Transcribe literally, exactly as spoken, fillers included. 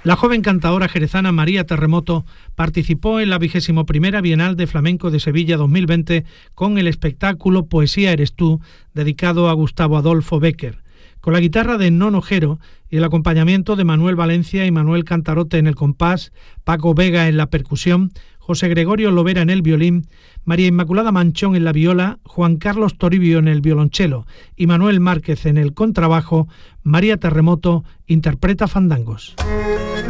La joven cantadora jerezana María Terremoto participó en la vigésimo primera Bienal de Flamenco de Sevilla dos mil veinte con el espectáculo Poesía eres tú, dedicado a Gustavo Adolfo Bécquer. Con la guitarra de Nono Jero y el acompañamiento de Manuel Valencia y Manuel Cantarote en el compás, Paco Vega en la percusión, José Gregorio Lovera en el violín, María Inmaculada Manchón en la viola, Juan Carlos Toribio en el violonchelo y Manuel Márquez en el contrabajo, María Terremoto interpreta fandangos.